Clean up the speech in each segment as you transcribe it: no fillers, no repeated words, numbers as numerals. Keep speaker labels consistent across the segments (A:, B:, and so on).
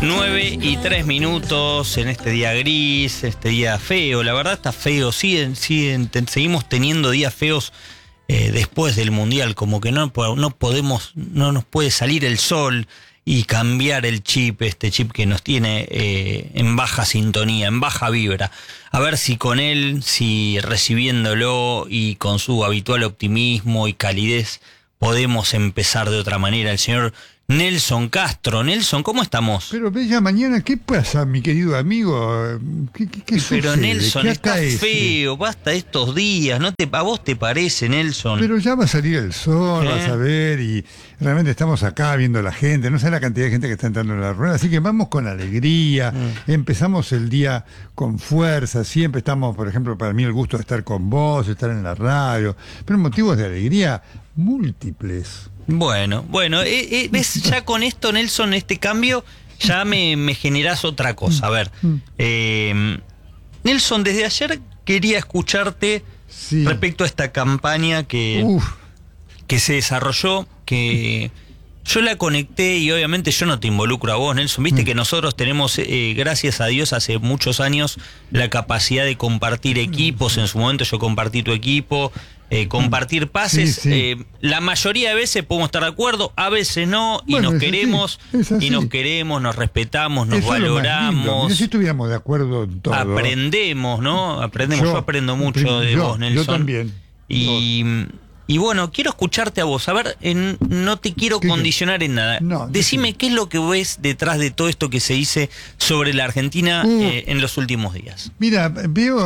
A: 9:03 en este día gris, este día feo. La verdad está feo, seguimos teniendo días feos después del Mundial, como que no nos puede salir el sol y cambiar el chip, este chip que nos tiene en baja sintonía, en baja vibra. A ver si con él, si recibiéndolo y con su habitual optimismo y calidez podemos empezar de otra manera. El señor Nelson Castro. Nelson, ¿cómo estamos?
B: Pero bella mañana, ¿qué pasa, mi querido amigo? ¿Qué
A: Pero
B: sucede?
A: Nelson, está
B: es?
A: feo, basta estos días, ¿a vos te parece, Nelson?
B: Pero ya va a salir el sol, vas a ver, y realmente estamos acá viendo a la gente, no sé la cantidad de gente que está entrando en la rueda, así que vamos con alegría, empezamos el día con fuerza, siempre estamos, por ejemplo, para mí el gusto de estar con vos, de estar en la radio, pero motivos de alegría múltiples.
A: Bueno, ves, ya con esto, Nelson, este cambio, ya me generás otra cosa. A ver, Nelson, desde ayer quería escucharte respecto a esta campaña que se desarrolló, que yo la conecté y obviamente yo no te involucro a vos, Nelson. Viste que nosotros tenemos, gracias a Dios, hace muchos años la capacidad de compartir equipos. En su momento yo compartí tu equipo. Compartir pases, la mayoría de veces podemos estar de acuerdo, a veces no, y nos queremos, nos respetamos, nos valoramos.
B: Si estuviéramos de acuerdo en todo.
A: Aprendemos, ¿no? Yo aprendo mucho de vos, Nelson.
B: Yo también.
A: Y bueno, quiero escucharte a vos. A ver, no te quiero condicionar en nada. Decime qué es lo que ves detrás de todo esto que se dice sobre la Argentina en los últimos días.
B: Mira, veo...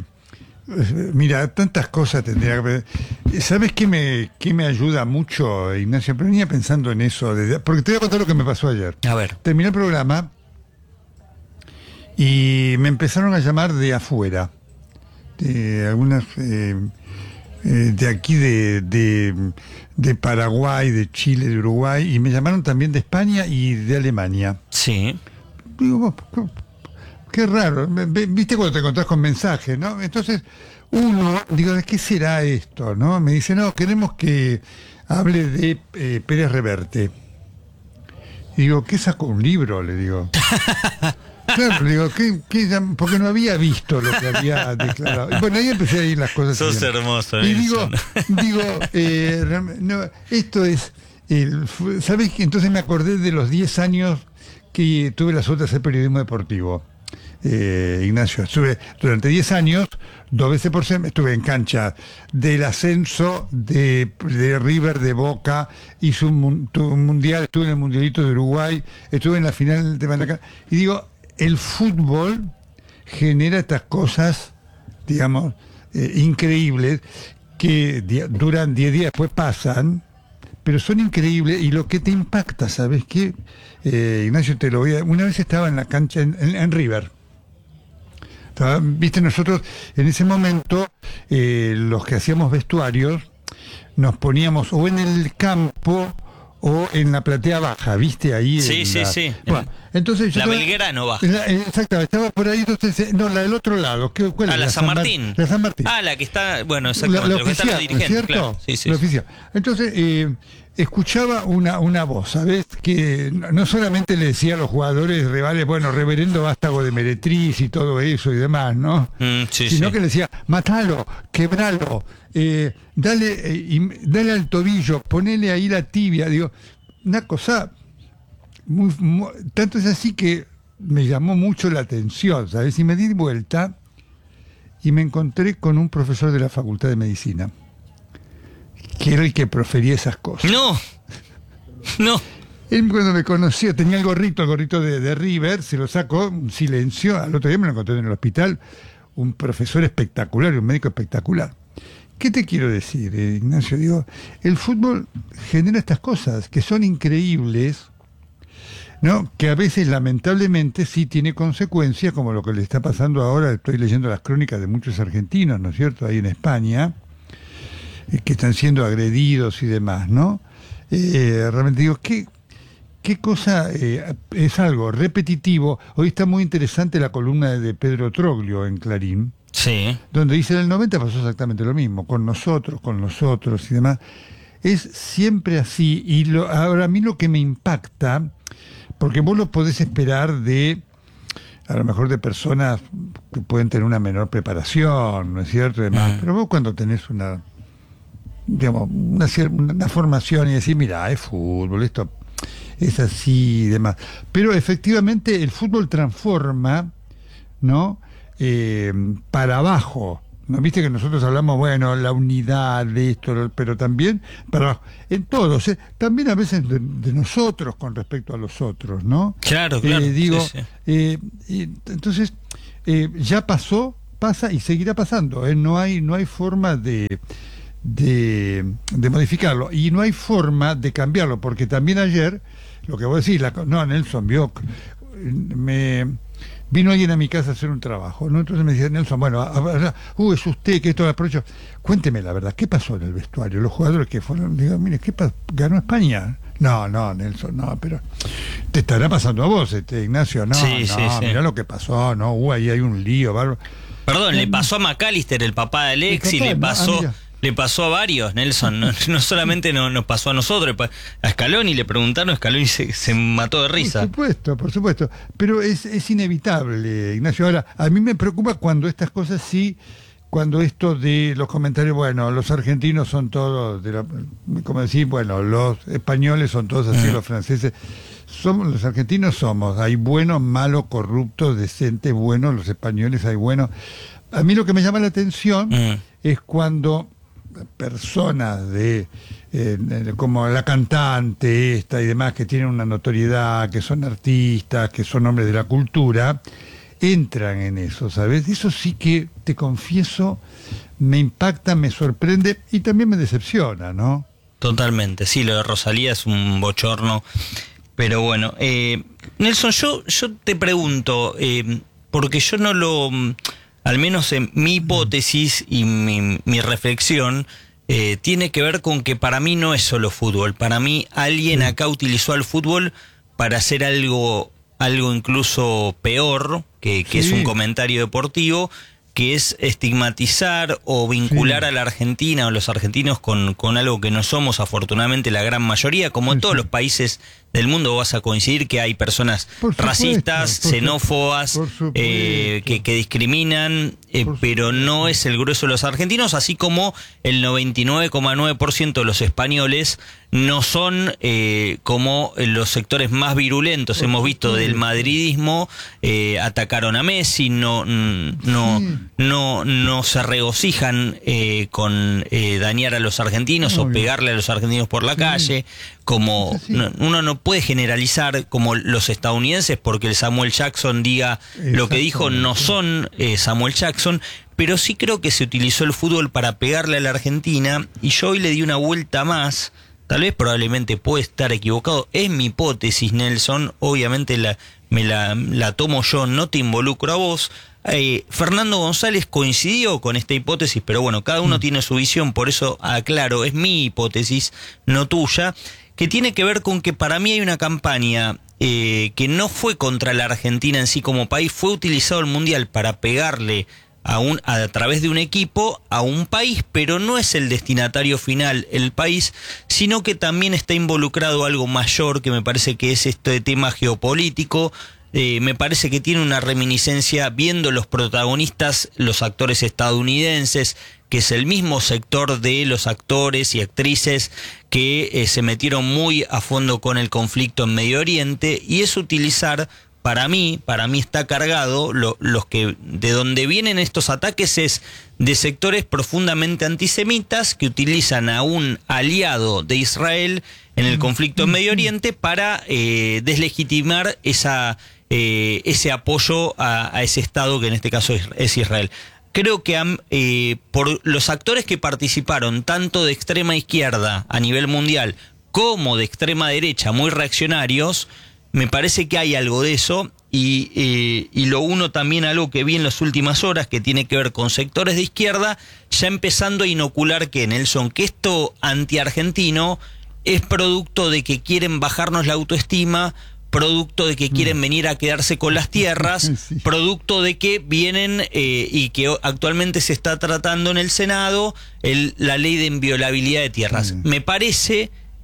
B: tantas cosas tendría que ver. ¿Sabes qué me ayuda mucho, Ignacio? Pero venía pensando en eso, porque te voy a contar lo que me pasó ayer. A ver. Terminé el programa y me empezaron a llamar de afuera, de algunas de aquí, de Paraguay, de Chile, de Uruguay, y me llamaron también de España y de Alemania.
A: Sí.
B: Digo, qué raro, viste cuando te encontrás con mensajes, ¿no? Entonces, digo, ¿de qué será esto, no? Me dice, no, queremos que hable de Pérez Reverte. Y digo, ¿qué sacó un libro? Le digo. Claro, le digo, porque no había visto lo que había declarado. Y bueno, ahí empecé a ir las cosas.
A: Sos hermoso,
B: y digo, no, esto es, ¿sabes qué? Entonces me acordé de los 10 años que tuve la suerte de hacer periodismo deportivo. Ignacio, estuve durante 10 años, 2 veces por semana, estuve en cancha del ascenso de River, de Boca, hice un mundial, estuve en el mundialito de Uruguay, estuve en la final de Maracaná, y digo, el fútbol genera estas cosas, digamos, increíbles, que duran 10 días, después pasan, pero son increíbles, y lo que te impacta, ¿sabes qué? Ignacio, te lo voy a... Una vez estaba en la cancha en River. Viste, nosotros en ese momento, los que hacíamos vestuarios, nos poníamos o en el campo o en la platea baja, ¿viste? Ahí.
A: Sí.
B: Bueno, entonces
A: la Belgrano baja.
B: Exactamente, estaba por ahí, entonces, no, la del otro lado. ¿Cuál es?
A: La San Martín.
B: La San Martín.
A: La que está, bueno, exactamente,
B: lo que están los dirigentes, claro. Sí. La oficial. Entonces, escuchaba una voz, ¿sabes? Que no solamente le decía a los jugadores rivales, bueno, reverendo vástago de meretriz y todo eso y demás, ¿no? Sino que le decía, matalo, quebralo, dale al tobillo, ponele ahí la tibia. Digo, una cosa tanto es así que me llamó mucho la atención, ¿sabes? Y me di vuelta y me encontré con un profesor de la Facultad de Medicina, que era el que profería esas cosas.
A: No.
B: Él cuando me conoció, tenía el gorrito de River, se lo sacó, silencio, al otro día me lo encontré en el hospital, un profesor espectacular, un médico espectacular. ¿Qué te quiero decir, Ignacio? Digo, el fútbol genera estas cosas que son increíbles, ¿no? Que a veces lamentablemente sí tiene consecuencias, como lo que le está pasando ahora. Estoy leyendo las crónicas de muchos argentinos, ¿no es cierto?, ahí en España, que están siendo agredidos y demás, ¿no? Realmente digo, ¿qué cosa? Es algo repetitivo. Hoy está muy interesante la columna de Pedro Troglio en Clarín, donde dice en el 90 pasó exactamente lo mismo, con nosotros y demás. Es siempre así, y ahora a mí lo que me impacta, porque vos lo podés esperar de, a lo mejor de personas que pueden tener una menor preparación, ¿no es cierto? Y demás. Pero vos cuando tenés una, digamos, una formación y decís, mira, es fútbol, esto es así y demás. Pero efectivamente el fútbol transforma, ¿no? Para abajo. ¿No? Viste que nosotros hablamos, bueno, la unidad de esto, pero también para abajo. En todos, también a veces de nosotros con respecto a los otros, ¿no?
A: Claro, claro.
B: Digo,
A: sí.
B: Entonces, ya pasó, pasa y seguirá pasando. No hay forma de modificarlo. Y no hay forma de cambiarlo, porque también ayer, lo que vos decís, no, Nelson, vino alguien a mi casa a hacer un trabajo, ¿no? Entonces me decía, Nelson, bueno, es usted que esto lo aprovecho. Cuénteme la verdad, ¿qué pasó en el vestuario? Los jugadores que fueron, digo, mire, ¿qué pasó? ¿Ganó España? No, Nelson, no, pero te estará pasando a vos, Ignacio, no,
A: sí.
B: mirá lo que pasó, no, ahí hay un lío, bárbaro.
A: Perdón, le pasó a McAllister, el papá de Alexis, le pasó a varios, Nelson. No solamente nos pasó a nosotros, a Scaloni le preguntaron, Scaloni se mató de risa.
B: Por supuesto. Pero es inevitable, Ignacio. Ahora, a mí me preocupa cuando estas cosas cuando esto de los comentarios, bueno, los argentinos son todos, como decir, bueno, los españoles son todos así, los franceses. Los argentinos hay buenos, malos, corruptos, decentes, buenos, los españoles hay buenos. A mí lo que me llama la atención es cuando personas como la cantante esta y demás, que tienen una notoriedad, que son artistas, que son hombres de la cultura, entran en eso, ¿sabes? Eso sí que, te confieso, me impacta, me sorprende y también me decepciona, ¿no?
A: Totalmente, sí, lo de Rosalía es un bochorno. Pero bueno, Nelson, yo te pregunto, porque yo no lo... Al menos en mi hipótesis y mi reflexión tiene que ver con que para mí no es solo fútbol. Para mí alguien acá utilizó al fútbol para hacer algo incluso peor, que es un comentario deportivo, que es estigmatizar o vincular a la Argentina o los argentinos con algo que no somos, afortunadamente la gran mayoría, como en todos los países del mundo vas a coincidir que hay personas racistas, xenófobas, que discriminan, pero no es el grueso de los argentinos, así como el 99,9% de los españoles no son como los sectores más virulentos. Hemos visto del madridismo, atacaron a Messi, no se regocijan con dañar a los argentinos o pegarle a los argentinos por la calle, como uno no puede generalizar como los estadounidenses porque el Samuel Jackson diga lo que dijo, no son Samuel Jackson, pero sí creo que se utilizó el fútbol para pegarle a la Argentina y yo hoy le di una vuelta más. Tal vez probablemente puede estar equivocado, es mi hipótesis, Nelson, obviamente la tomo yo, no te involucro a vos. Fernando González coincidió con esta hipótesis, pero bueno, cada uno tiene su visión, por eso aclaro, es mi hipótesis, no tuya, que tiene que ver con que para mí hay una campaña que no fue contra la Argentina en sí como país, fue utilizado el Mundial para pegarle a través de un equipo a un país, pero no es el destinatario final el país, sino que también está involucrado algo mayor, que me parece que es este tema geopolítico. Me parece que tiene una reminiscencia viendo los protagonistas, los actores estadounidenses, que es el mismo sector de los actores y actrices que se metieron muy a fondo con el conflicto en Medio Oriente, y es utilizar, para mí está cargado, los que de donde vienen estos ataques es de sectores profundamente antisemitas que utilizan a un aliado de Israel en el conflicto en Medio Oriente para deslegitimar ese apoyo a ese Estado que en este caso es Israel. Creo que por los actores que participaron, tanto de extrema izquierda a nivel mundial como de extrema derecha, muy reaccionarios, me parece que hay algo de eso, y lo uno también algo que vi en las últimas horas que tiene que ver con sectores de izquierda, ya empezando a inocular que, Nelson, que esto anti-argentino es producto de que quieren bajarnos la autoestima, producto de que quieren venir a quedarse con las tierras, producto de que vienen y que actualmente se está tratando en el Senado la ley de inviolabilidad de tierras. Me parece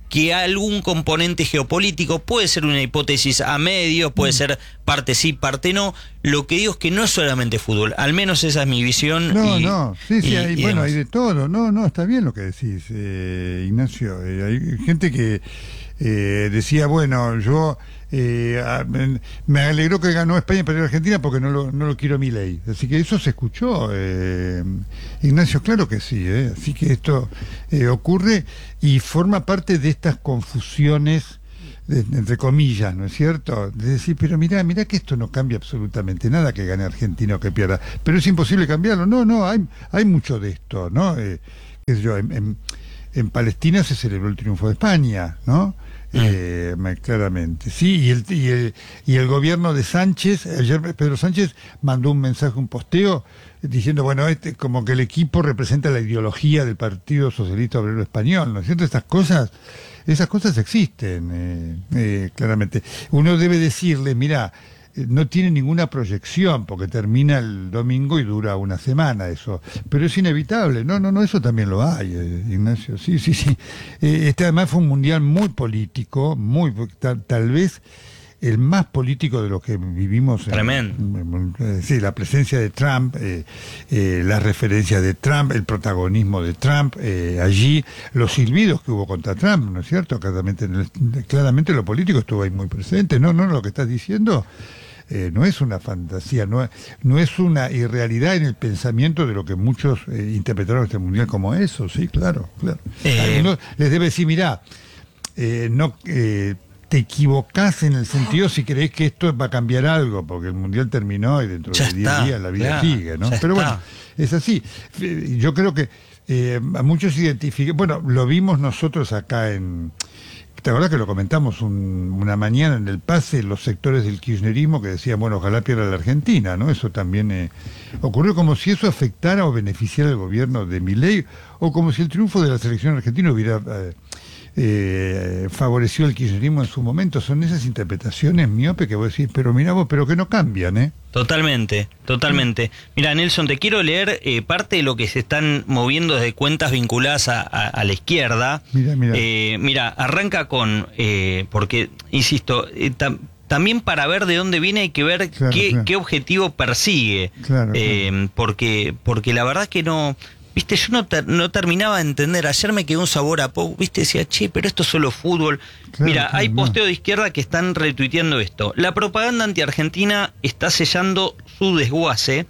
A: que algún componente geopolítico puede ser una hipótesis a medio, puede ser parte sí, parte no. Lo que digo es que no es solamente fútbol, al menos esa es mi visión.
B: Sí, hay de todo. No, está bien lo que decís, Ignacio. Hay gente que decía, bueno, yo me alegró que ganó España y perdió Argentina porque no lo quiero Milei. Así que eso se escuchó, Ignacio, claro que sí. Así que esto ocurre y forma parte de estas confusiones, entre comillas, ¿no es cierto? De decir, pero mirá que esto no cambia absolutamente nada que gane Argentina o que pierda. Pero es imposible cambiarlo. No, hay mucho de esto, ¿no? Qué sé yo, en Palestina se celebró el triunfo de España, ¿no? Claramente, sí, y el gobierno de Sánchez, ayer Pedro Sánchez mandó un mensaje, un posteo, diciendo, bueno, como que el equipo representa la ideología del Partido Socialista Obrero Español, ¿no es cierto? Esas cosas existen, claramente. Uno debe decirle, mira, no tiene ninguna proyección porque termina el domingo y dura una semana eso, pero es inevitable. No, eso también lo hay, Ignacio. Sí. Este además fue un mundial muy político, tal vez el más político de lo que vivimos.
A: Tremendo.
B: Sí, la presencia de Trump, las referencias de Trump, el protagonismo de Trump, allí los silbidos que hubo contra Trump, ¿no es cierto? Claramente lo político estuvo ahí muy presente. No, lo que estás diciendo no es una fantasía, no es una irrealidad en el pensamiento de lo que muchos interpretaron este mundial como eso. Sí, claro. Algunos les debe decir, mirá, te equivocás en el sentido si creés que esto va a cambiar algo, porque el mundial terminó y dentro de 10 días la vida sigue, ¿no? Pero bueno, es así. Yo creo que a muchos identifican, bueno, lo vimos nosotros acá ¿te acordás que lo comentamos una mañana en el pase, los sectores del kirchnerismo que decían, bueno, ojalá pierda la Argentina, ¿no? Eso también ocurrió como si eso afectara o beneficiara al gobierno de Milei, o como si el triunfo de la selección argentina hubiera favoreció el kirchnerismo en su momento. Son esas interpretaciones miopes que vos decís, pero mirá vos, pero que no cambian,
A: Totalmente. Mira, Nelson, te quiero leer parte de lo que se están moviendo desde cuentas vinculadas a la izquierda. Mira, arranca con, porque, insisto, también para ver de dónde viene hay que ver qué objetivo persigue. Porque la verdad es que no... Viste, yo no terminaba de entender. Ayer me quedó un sabor a poco. Viste, decía, pero esto es solo fútbol. Mira, hay posteo de izquierda que están retuiteando esto. La propaganda anti-argentina está sellando su desguace.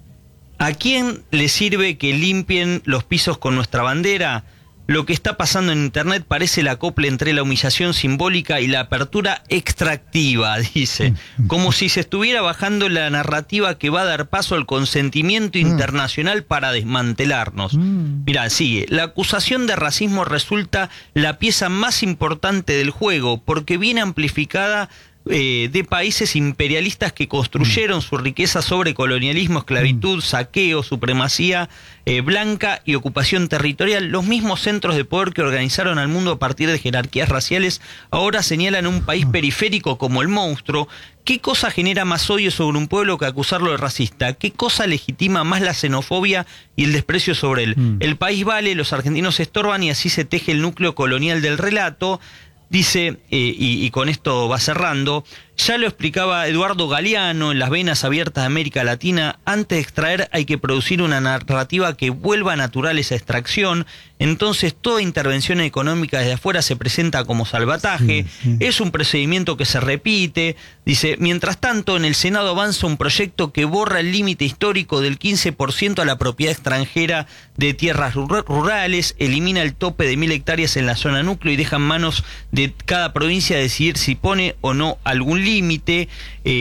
A: ¿A quién le sirve que limpien los pisos con nuestra bandera? Lo que está pasando en internet parece el acople entre la humillación simbólica y la apertura extractiva, dice. Como si se estuviera bajando la narrativa que va a dar paso al consentimiento internacional para desmantelarnos. Mirá, sigue. La acusación de racismo resulta la pieza más importante del juego porque viene amplificada de países imperialistas que construyeron su riqueza sobre colonialismo, esclavitud, saqueo, supremacía blanca y ocupación territorial. Los mismos centros de poder que organizaron al mundo a partir de jerarquías raciales ahora señalan un país periférico como el monstruo. ¿Qué cosa genera más odio sobre un pueblo que acusarlo de racista? ¿Qué cosa legitima más la xenofobia y el desprecio sobre él? El país vale, los argentinos estorban y así se teje el núcleo colonial del relato. Dice, y con esto va cerrando, ya lo explicaba Eduardo Galeano en Las Venas Abiertas de América Latina, antes de extraer hay que producir una narrativa que vuelva natural esa extracción, entonces toda intervención económica desde afuera se presenta como salvataje, es un procedimiento que se repite. Dice, mientras tanto en el Senado avanza un proyecto que borra el límite histórico del 15% a la propiedad extranjera de tierras rurales, elimina el tope de 1.000 hectáreas en la zona núcleo y deja en manos de cada provincia decidir si pone o no algún límite.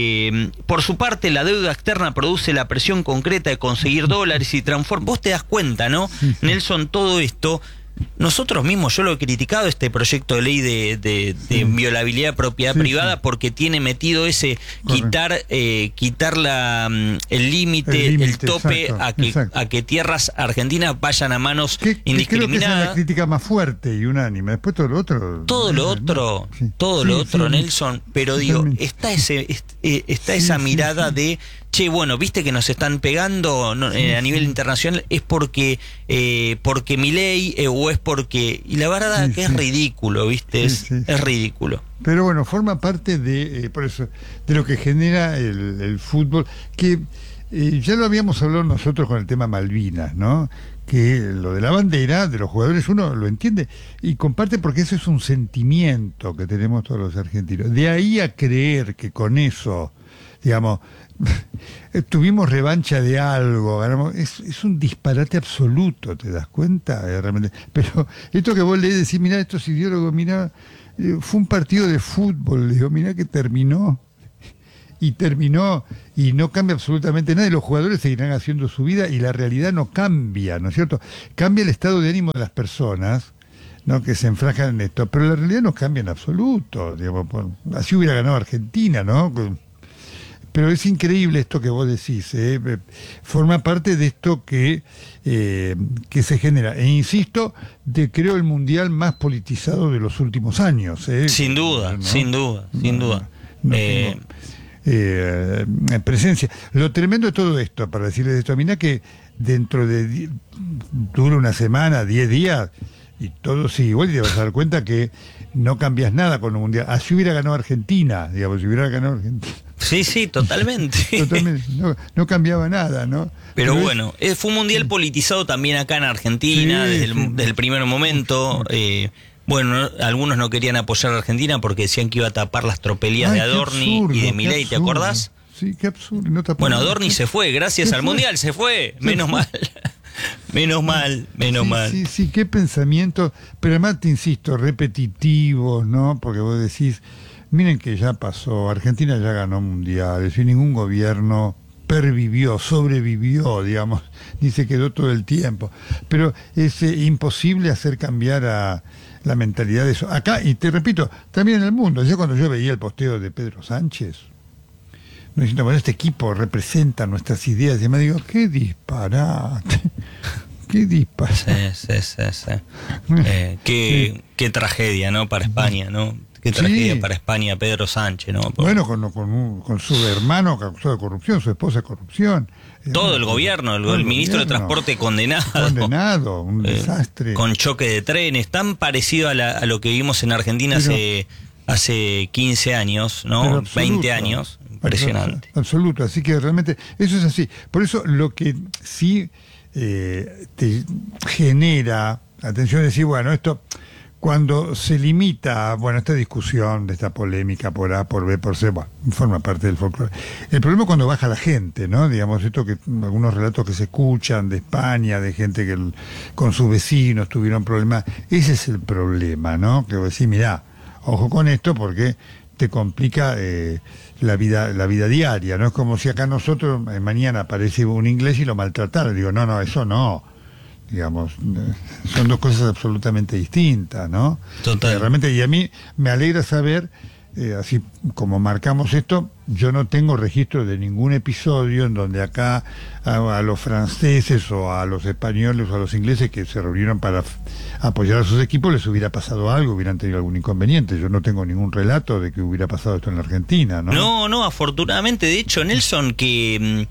A: Por su parte, la deuda externa produce la presión concreta de conseguir dólares y transforma. Vos te das cuenta, ¿no, Nelson? Todo esto, nosotros mismos, yo lo he criticado, este proyecto de ley de inviolabilidad de propiedad privada, porque tiene metido ese quitar el límite, el tope, a que tierras argentinas vayan a manos indiscriminadas. Creo que esa es
B: la crítica más fuerte y unánime. Después todo lo otro, Nelson, pero digo, está esa mirada de
A: che, bueno, viste que nos están pegando a nivel internacional, es porque Milei o es porque... Y la verdad que es ridículo, viste, es ridículo.
B: Pero bueno, forma parte de, por eso, de lo que genera el fútbol, que ya lo habíamos hablado nosotros con el tema Malvinas, ¿no? Que lo de la bandera, de los jugadores, uno lo entiende y comparte porque eso es un sentimiento que tenemos todos los argentinos. De ahí a creer que con eso, digamos, tuvimos revancha de algo, es un disparate absoluto, ¿te das cuenta? Realmente. Pero esto que vos lees, decís, mirá, estos ideólogos, mirá, fue un partido de fútbol, digo, mirá que terminó y no cambia absolutamente nada y los jugadores seguirán haciendo su vida y la realidad no cambia, ¿no es cierto? Cambia el estado de ánimo de las personas, ¿no? Que se enfrajan en esto, pero la realidad no cambia en absoluto, digamos, así hubiera ganado Argentina, ¿no? Pero es increíble esto que vos decís, forma parte de esto que se genera. E insisto, creo el mundial más politizado de los últimos años.
A: Sin duda, ¿no? sin duda.
B: Presencia. Lo tremendo de todo esto, para decirles esto, mira que dentro de dura una semana, 10 días, y todo sigue igual, y te vas a dar cuenta que no cambias nada con un mundial. Así hubiera ganado Argentina, digamos, si hubiera ganado Argentina.
A: Sí, totalmente.
B: Totalmente, no cambiaba nada, ¿no?
A: Pero bueno, fue un mundial politizado también acá en Argentina, desde el primer momento. Bueno, algunos no querían apoyar a Argentina porque decían que iba a tapar las tropelías de Adorni y de Milei, ¿te acordás?
B: Sí, qué absurdo. No
A: bueno, Adorni se fue, gracias al mundial, se fue. Menos mal. Menos mal.
B: Sí, qué pensamiento, pero además te insisto, repetitivos, ¿no? Porque vos decís, miren que ya pasó, Argentina ya ganó mundiales y ningún gobierno sobrevivió, digamos, ni se quedó todo el tiempo. Pero es imposible hacer cambiar a la mentalidad de eso. Acá, y te repito, también en el mundo, cuando yo veía el posteo de Pedro Sánchez, no diciendo, bueno, este equipo representa nuestras ideas, y me digo, qué disparate.
A: Qué tragedia, ¿no? Para España, ¿no? Qué tragedia para España, Pedro Sánchez, ¿no?
B: Bueno, con su hermano que acusó de corrupción, su esposa de corrupción.
A: Todo el gobierno, el ministro de Transporte condenado.
B: Un desastre.
A: Con choque de trenes, tan parecido a lo que vimos en Argentina hace 15 años, ¿no? 20 años. Impresionante.
B: Absoluto, así que realmente eso es así. Por eso lo que sí te genera, atención, es decir, bueno, esto... Cuando se limita a, esta discusión, de esta polémica por A, por B, por C, forma parte del folclore. El problema es cuando baja la gente, ¿no? Digamos, esto que algunos relatos que se escuchan de España, de gente que con sus vecinos tuvieron problemas, ese es el problema, ¿no? Que vos decís, mirá, ojo con esto porque te complica la vida diaria, ¿no? Es como si acá nosotros, mañana aparece un inglés y lo maltrataran. Digo, no, eso no. Digamos, son dos cosas absolutamente distintas, ¿no?
A: Total.
B: Realmente, y a mí me alegra saber, así como marcamos esto, yo no tengo registro de ningún episodio en donde acá a los franceses o a los españoles o a los ingleses que se reunieron para apoyar a sus equipos les hubiera pasado algo, hubieran tenido algún inconveniente. Yo no tengo ningún relato de que hubiera pasado esto en la Argentina, ¿no?
A: No, afortunadamente, de hecho, Nelson, que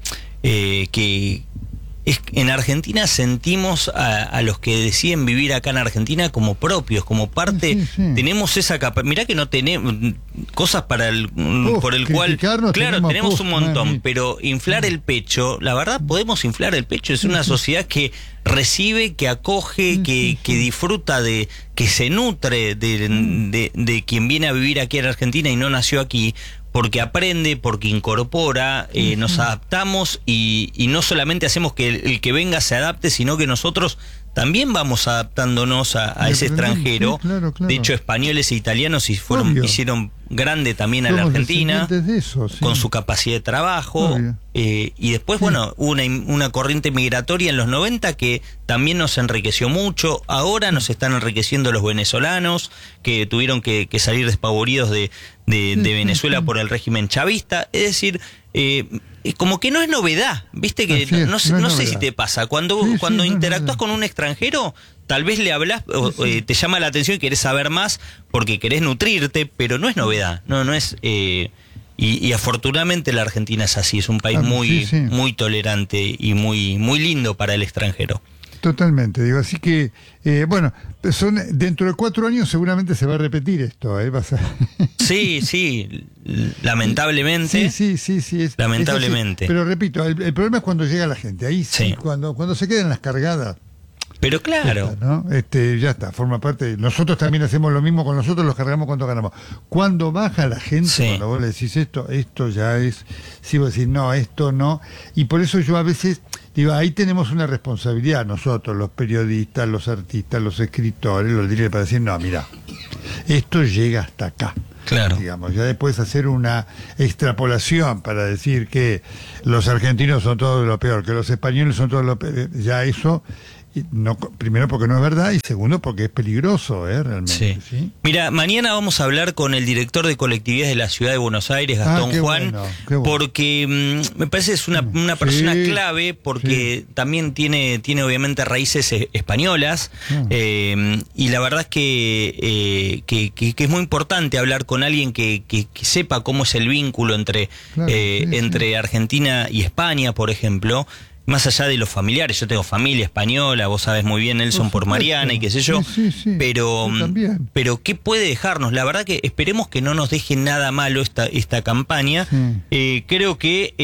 A: en Argentina sentimos a los que deciden vivir acá en Argentina como propios, como parte. Tenemos esa capacidad. Mirá que no tenemos cosas por el cual, claro, tenemos un montón, pero inflar el pecho, la verdad podemos inflar el pecho. Es una sociedad que recibe, que acoge, que disfruta que se nutre de quien viene a vivir aquí en Argentina y no nació aquí. Porque aprende, porque incorpora, nos adaptamos y no solamente hacemos que el que venga se adapte, sino que nosotros también vamos adaptándonos a ese extranjero. Claro. De hecho, españoles e italianos hicieron grande también a la Argentina,
B: de eso,
A: con su capacidad de trabajo. Y después, hubo una corriente migratoria en los 90 que también nos enriqueció mucho. Ahora nos están enriqueciendo los venezolanos, que tuvieron que salir despavoridos de Venezuela por el régimen chavista. Es decir, como que no es novedad, viste que no sé si te pasa, cuando interactúas con un extranjero, tal vez le hablas, te llama la atención y querés saber más porque querés nutrirte, pero no es novedad, no es y afortunadamente la Argentina es así, es un país muy tolerante y muy lindo para el extranjero.
B: Totalmente, digo, así que, bueno, dentro de 4 años seguramente se va a repetir esto,
A: Sí, lamentablemente.
B: Sí,
A: lamentablemente.
B: Pero repito, el problema es cuando llega la gente, ahí sí, cuando se quedan las cargadas.
A: Pero claro.
B: Ya está, ¿no? Ya está, forma parte. Nosotros también hacemos lo mismo con nosotros, los cargamos cuando ganamos. Cuando baja la gente, cuando vos le decís esto ya es, si vos decís no, esto no. Y por eso yo a veces digo, ahí tenemos una responsabilidad nosotros, los periodistas, los artistas, los escritores, los líderes, para decir, no, mira, esto llega hasta acá.
A: Claro.
B: Digamos, ya después hacer una extrapolación para decir que los argentinos son todos lo peor, que los españoles son todos lo peor, ya eso, no, primero porque no es verdad y segundo porque es peligroso, realmente. ¿Sí?
A: Mira, mañana vamos a hablar con el director de colectividades de la ciudad de Buenos Aires, Gastón Juan,
B: bueno.
A: Porque me parece es una persona clave, porque también tiene obviamente raíces españolas, y la verdad es que es muy importante hablar con alguien que sepa cómo es el vínculo entre Argentina y España, por ejemplo. Más allá de los familiares, yo tengo familia española, vos sabés muy bien, Nelson, por Mariana y qué sé yo, pero ¿qué puede dejarnos? La verdad que esperemos que no nos deje nada malo esta campaña. Creo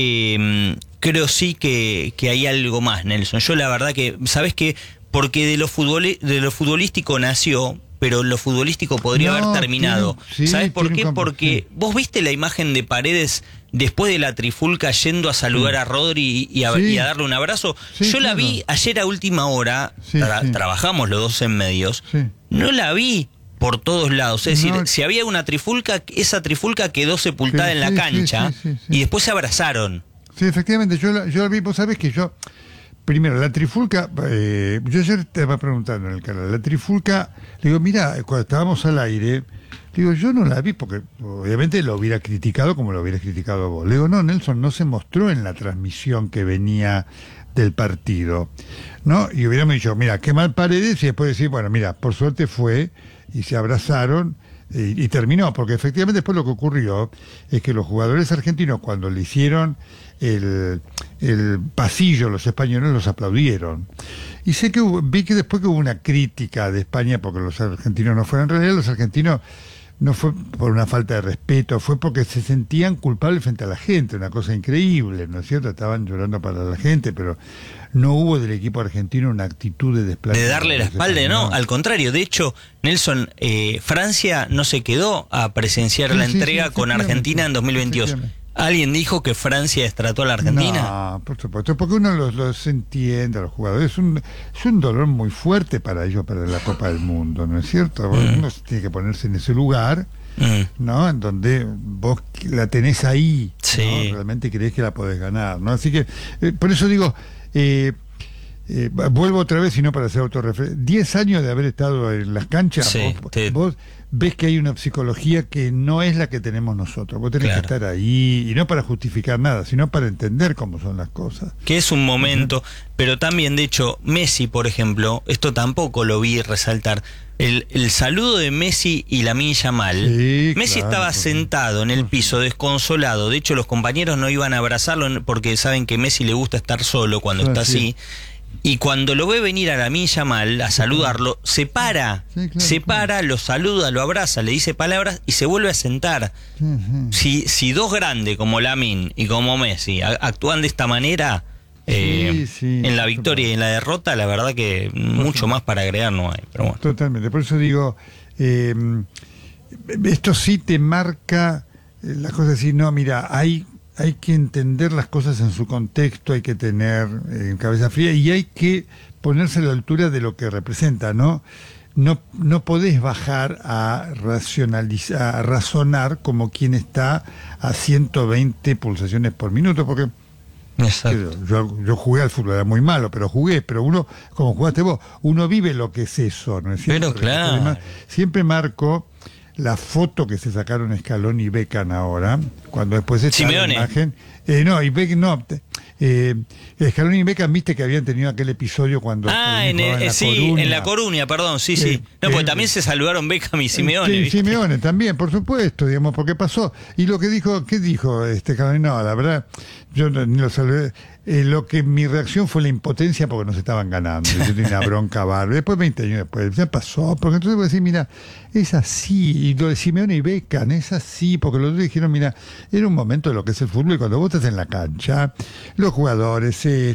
A: sí que hay algo más, Nelson. Yo la verdad que, ¿sabés qué? Porque de lo futbolístico nació, pero lo futbolístico podría haber terminado. ¿Sabés por qué? Porque vos viste la imagen de Paredes después de la trifulca yendo a saludar a Rodri y a darle un abrazo. Yo la vi ayer a última hora, trabajamos los dos en medios, no la vi por todos lados. Es decir, si había una trifulca, esa trifulca quedó sepultada en la cancha y después se abrazaron.
B: Sí, efectivamente, yo la vi, vos sabés que yo... Primero, la trifulca, yo ayer te estaba preguntando en el canal, la trifulca, le digo, mira, cuando estábamos al aire, digo, yo no la vi porque obviamente lo hubiera criticado como lo hubieras criticado vos. Le digo, no, Nelson, no se mostró en la transmisión que venía del partido, ¿no? Y hubiéramos dicho, mira, qué mal Paredes, y después decir, bueno, mira, por suerte fue, y se abrazaron, y terminó, porque efectivamente después lo que ocurrió es que los jugadores argentinos, cuando le hicieron el pasillo, los españoles los aplaudieron. Y vi que después que hubo una crítica de España porque los argentinos no fueron, en realidad los argentinos no fue por una falta de respeto, fue porque se sentían culpables frente a la gente, una cosa increíble, ¿no es cierto? Estaban llorando para la gente, pero no hubo del equipo argentino una actitud de desplazamiento.
A: De darle la espalda, no, al contrario. De hecho, Nelson, Francia no se quedó a presenciar la entrega con Argentina en 2022. ¿Alguien dijo que Francia destrató a la Argentina?
B: No, por supuesto, porque uno los entiende a los jugadores. Es un dolor muy fuerte para ellos perder la Copa del Mundo, ¿no es cierto? Uno tiene que ponerse en ese lugar, ¿no? En donde vos la tenés ahí, ¿no? Realmente creés que la podés ganar, ¿no? Así que, por eso digo, vuelvo otra vez, y no para hacer autorreferencia. 10 años de haber estado en las canchas, vos ves que hay una psicología que no es la que tenemos nosotros. Vos tenés que estar ahí, y no para justificar nada, sino para entender cómo son las cosas.
A: Que es un momento, pero también, de hecho, Messi, por ejemplo, esto tampoco lo vi resaltar, el saludo de Messi y Lamine Yamal. Messi estaba sentado en el piso, desconsolado. De hecho, los compañeros no iban a abrazarlo porque saben que Messi le gusta estar solo cuando está así. Y cuando lo ve venir a Lamine Yamal a saludarlo, se para, lo saluda, lo abraza, le dice palabras y se vuelve a sentar. Si dos grandes como Lamine y como Messi actúan de esta manera, en la victoria y en la derrota, la verdad que mucho más para agregar no hay. Pero bueno.
B: Totalmente, por eso digo, esto sí te marca las cosas así, no, mira, hay que entender las cosas en su contexto, hay que tener cabeza fría y hay que ponerse a la altura de lo que representa, ¿no? No podés bajar a racionalizar, a razonar como quien está a 120 pulsaciones por minuto, porque yo jugué al fútbol, era muy malo, pero uno, como jugaste vos, uno vive lo que es eso, ¿no es cierto?
A: Pero claro.
B: Además, siempre marco la foto que se sacaron Scaloni y Beckham ahora, cuando después está la imagen. Scaloni y Beckham, viste que habían tenido aquel episodio cuando...
A: en La Coruña, perdón, sí. No, porque también se saludaron Beckham y Simeone.
B: Sí, Simeone también, por supuesto, digamos, porque pasó. Y lo que dijo, ¿qué dijo Scaloni? No, la verdad, yo ni lo saludé. Mi reacción fue la impotencia porque nos estaban ganando. Yo tenía una bronca bárbara. Después, 20 años después, ya pasó. Porque entonces voy a decir, mira, es así. Y lo de Simeone y Beckham es así. Porque los dos dijeron, mira, era un momento de lo que es el fútbol. Y cuando vos estás en la cancha, los jugadores, el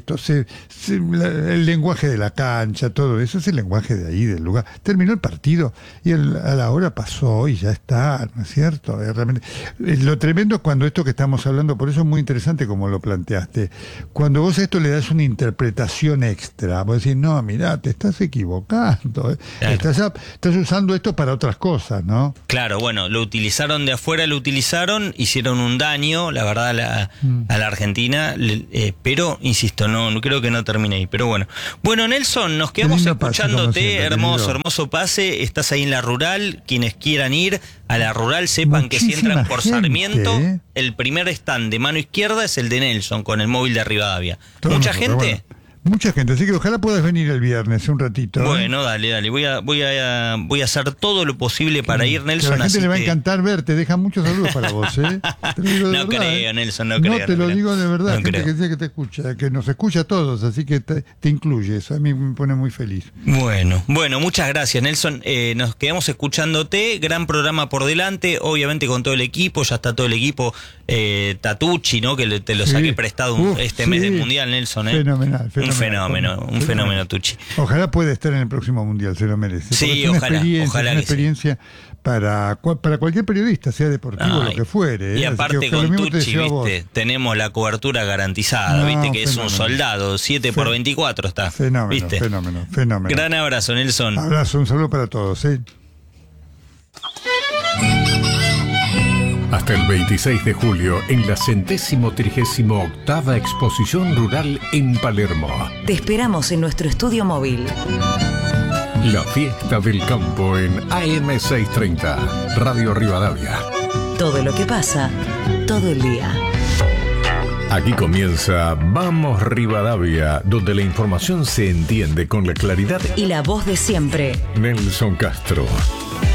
B: lenguaje de la cancha, todo eso es el lenguaje de ahí, del lugar. Terminó el partido y a la hora pasó y ya está, ¿no es cierto? Realmente, lo tremendo es cuando esto que estamos hablando, por eso es muy interesante como lo planteaste. Cuando vos a esto le das una interpretación extra, vos decís, no, mirá, te estás equivocando,
A: claro.
B: Estás usando esto para otras cosas, ¿no?
A: Claro, bueno, lo utilizaron de afuera, hicieron un daño, la verdad, a la Argentina, pero, insisto, no creo que no termine ahí, pero bueno. Bueno, Nelson, nos quedamos escuchándote, hermoso pase, estás ahí en la Rural, quienes quieran ir a la Rural sepan que si entran por Sarmiento, el primer stand de mano izquierda es el de Nelson, con el móvil de Rivadavia. ¿Mucha gente?
B: Bueno, mucha gente, así que ojalá puedas venir el viernes un ratito.
A: Bueno, dale, voy a hacer todo lo posible para ir, Nelson.
B: A la gente le va a encantar verte, deja muchos saludos para vos, ¿eh?
A: No creo, Nelson, no creo.
B: No, te lo digo de verdad, gente que dice que te escucha, que nos escucha a todos, así que te incluye, eso a mí me pone muy feliz.
A: Bueno, muchas gracias, Nelson. Nos quedamos escuchándote, gran programa por delante, obviamente con todo el equipo, ya está todo el equipo, Tatucci, ¿no? Que te lo saqué prestado mes del Mundial, Nelson, ¿eh?
B: Fenomenal.
A: Un fenómeno, Tucci.
B: Ojalá pueda estar en el próximo Mundial, se lo merece.
A: Sí,
B: es
A: ojalá.
B: Es una experiencia para cualquier periodista, sea deportivo o lo que fuere.
A: Y aparte con Tucci, viste, tenemos la cobertura garantizada, viste que es un soldado, 7x24 está.
B: Fenómeno.
A: Gran abrazo, Nelson.
B: Abrazo, un saludo para todos.
C: Hasta el 26 de julio en la 138ª Exposición Rural en Palermo.
D: Te esperamos en nuestro estudio móvil.
C: La fiesta del campo en AM630, Radio Rivadavia.
D: Todo lo que pasa, todo el día.
C: Aquí comienza Vamos Rivadavia, donde la información se entiende con la claridad
D: y la voz de siempre.
C: Nelson Castro.